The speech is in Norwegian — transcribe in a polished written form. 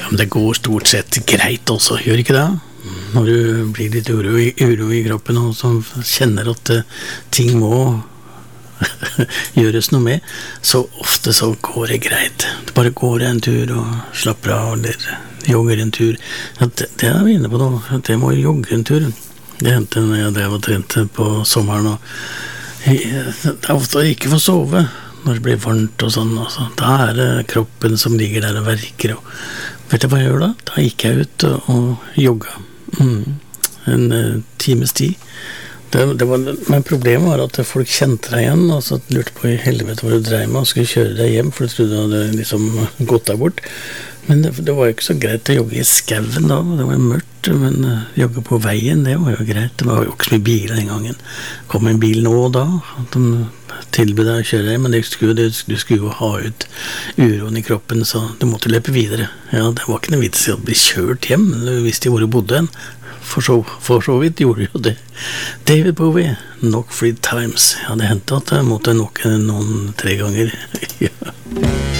Men det går stort sett greit også, gjør ikke det? Når du blir litt uro i kroppen og så kjenner at ting må gjøres noe med, så ofte så går det greit. Det bare går en tur og slapper av, eller jogger en tur. Det vi inne på nå, det må jogge en tur. Det hendte når jeg drev og trente på sommeren, og det ofte å ikke få sove når det blir varmt og sånn. Altså. Da det kroppen som ligger der og verker. Og vet du hva jeg gjør da? Da gikk jeg ut og jogga. En times tid. Men problemet var at folk kjente deg igjen, og så lurte på i helvete hva du drev med, og skulle kjøre deg hjem, for du trodde du hadde liksom gått deg bort. Men det var jo ikke så greit å jogge i skauen da, det var jo mørkt, men jogge på veien, det var jo greit. Det var jo ikke så mye biler den gangen. Kom en bil nå og da, de tilbød deg å kjøre deg, men du skulle jo ha ut uroen i kroppen, så du måtte løpe videre. Ja, det var ikke noe vits i å bli kjørt hjem, du visste jo hvor du bodde hen. For så vidt gjorde jo det. David Bowie, Knock 3 Times. Ja, det hendte at jeg måtte knocke noen 3 ganger. Ja.